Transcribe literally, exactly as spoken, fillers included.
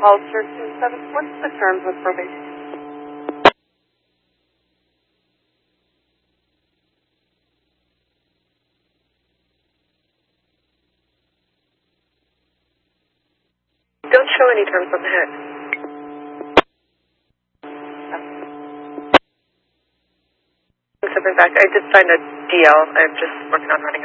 Hollister two seven. What's the terms of probation? Don't show any terms on the head. Back. I did sign a D L. I'm just working on running